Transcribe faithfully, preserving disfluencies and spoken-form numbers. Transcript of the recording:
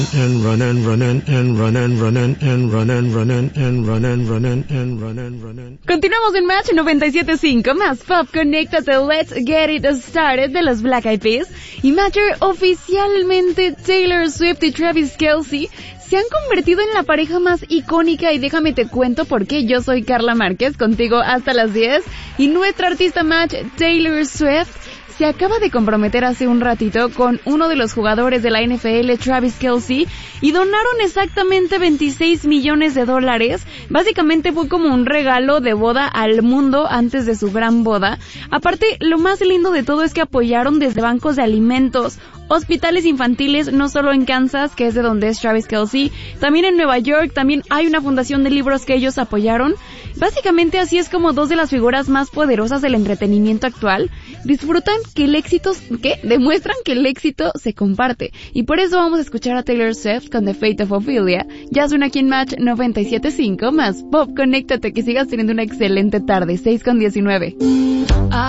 and run and run and and run and run and and run and run and and run and run and and run and run and. Continuamos en Match noventa y siete punto cinco, más pop, conéctate, let's get it started de los Black Eyed Peas. Y Matter, oficialmente Taylor Swift y Travis Kelce se han convertido en la pareja más icónica y déjame te cuento por qué. Yo soy Carla Márquez, contigo hasta las diez, y nuestra artista Match, Taylor Swift, se acaba de comprometer hace un ratito con uno de los jugadores de la N F L, Travis Kelce, y donaron exactamente veintiséis millones de dólares. Básicamente fue como un regalo de boda al mundo antes de su gran boda. Aparte, lo más lindo de todo es que apoyaron desde bancos de alimentos, hospitales infantiles, no solo en Kansas, que es de donde es Travis Kelce, también en Nueva York, también hay una fundación de libros que ellos apoyaron. Básicamente así es como dos de las figuras más poderosas del entretenimiento actual disfrutan que el éxito, que demuestran que el éxito se comparte. Y por eso vamos a escuchar a Taylor Swift con The Fate of Ophelia. Ya suena aquí en Match noventa y siete punto cinco, más pop, conéctate, que sigas teniendo una excelente tarde, seis con diecinueve.